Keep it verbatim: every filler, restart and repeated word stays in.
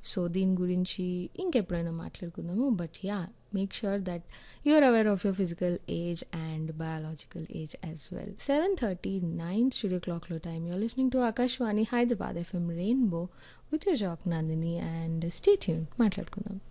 So దీని గురించి ఇంకెప్పుడైనా మాట్లాడుకుందాము. But yeah, make sure that you are aware of your physical age and biological age as well. Seven thirty nine studio క్లాక్లో time. You're listening to Akashvani Hyderabad FM rainbow with your Jack Nandini and stay tune. మాట్లాడుకుందాం.